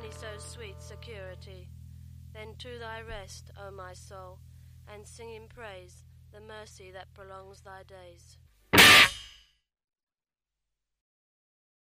daily so sweet security. Then to thy rest, O my soul, and sing in praise the mercy that prolongs thy days.